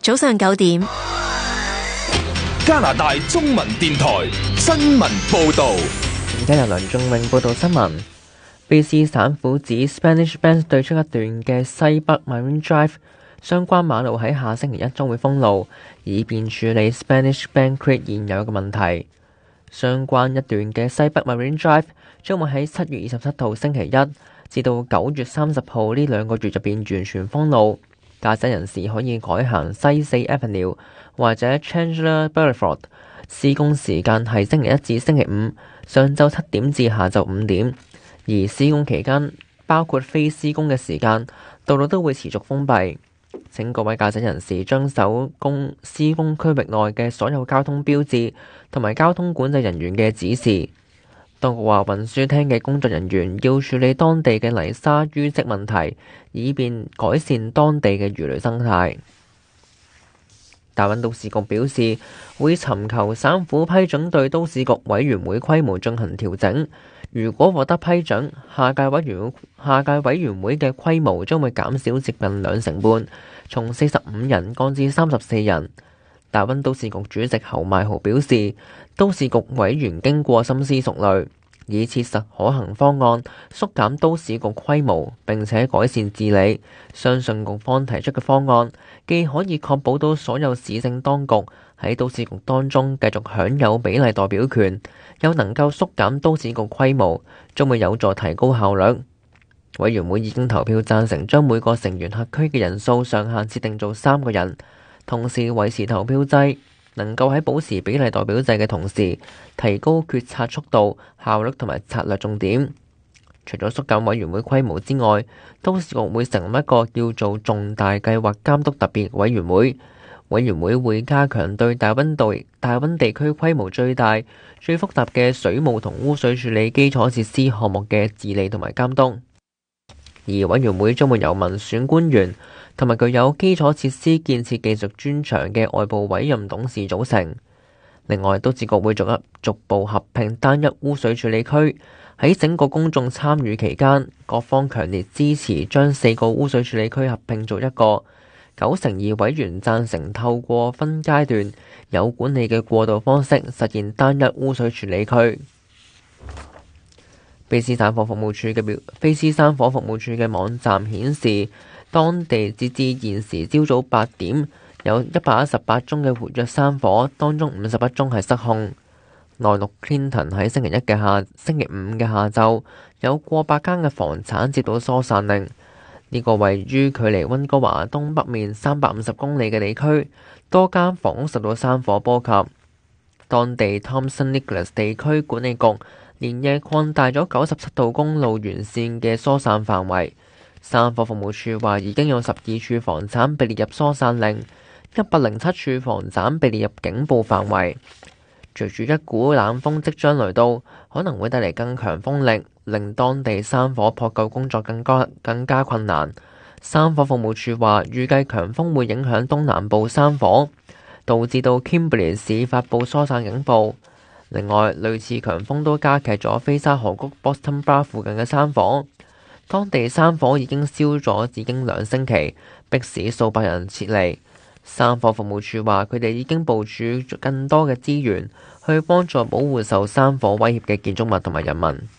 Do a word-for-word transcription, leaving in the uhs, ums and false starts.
早上九點， 加拿大中文電台新聞報道。 而家由梁仲永報道新聞。卑詩省府指 Spanish Bank 對出一段嘅西北 Marine Drive 相關馬路喺下星期一將會封路，以便處理 Spanish Bank Creek 現有嘅問題。相關一段嘅西北 Marine Drive 將會喺七月二十七號星期一至到九月三十號呢兩個月入邊完全封路，駕駛人士可以改行西四 Avenue 或者 Chandler Boulevard。施工時間係星期一至星期五上晝七點至下晝五點，而施工期間包括非施工嘅時間，道路都會持續封閉。請各位駕駛人士遵守工施工區域內嘅所有交通標誌同埋交通管制人員嘅指示。當局話，運輸廳嘅工作人員要處理當地嘅泥沙淤積問題，以便改善當地嘅魚類生態。大溫都市局表示，會尋求省府批准對都市局委員會規模進行調整。如果獲得批准，下屆委員會下屆委員會嘅規模將會減少接近兩成半，從四十五人降至三十四人。大溫都市局主席侯邁豪表示，都市局委員經過深思熟慮，以切實可行方案縮減都市局規模，並且改善治理。相信局方提出嘅方案，既可以確保到所有市政當局喺都市局當中繼續享有比例代表權，又能夠縮減都市局規模，將會有助提高效率。委員會已經投票贊成將每個成員轄區嘅人數上限設定做三個人，同時維持投票制，能夠喺保持比例代表制嘅同時，提高決策速度、效率同埋策略重點。除咗縮減委員會規模之外，都市局會成立一個叫做重大計劃監督特別委員會。委員會會加強對大溫度大溫地區規模最大、最複雜嘅水務同污水處理基礎設施項目嘅治理同埋監督。而委員會將會由民選官員同埋具有基礎設施建設技術專長嘅外部委任董事組成。另外，都市局會逐一逐步合併單一污水處理區。喺整個公眾參與期間，各方強烈支持將四個污水處理區合併做一個。九成二委員贊成透過分階段有管理嘅過渡方式實現單一污水處理區。卑詩省火服務處嘅表，卑詩省火服務處嘅網站顯示，當地截至現時朝早八點，有一百一十八宗嘅活躍山火，當中五十一宗係失控。內陸 Clinton 喺星期一嘅下星期五嘅下晝，有過百間嘅房產接到疏散令。呢個位於距離溫哥華東北面三百五十公里嘅地區，多間房屋受到山火波及。當地 Thompson Nicholas 地區管理局連夜擴大咗九十七道公路沿線嘅疏散範圍。山火服務處話已經有十二處房產被列入疏散令，一百零七處房產被列入警報範圍。隨住一股冷風即將來到，可能會帶嚟更強風力，令當地山火撲救工作更加更加困難。山火服務處話，預計強風會影響東南部山火，導致到 Kimberley 市發布疏散警報。另外，類似強風都加劇咗菲沙河谷 Boston Bar 附近嘅山火。當地山火已經燒咗已經兩星期，迫使數百人撤離。山火服務處話，佢哋已經部署更多嘅資源去幫助保護受山火威脅嘅建築物同埋人民。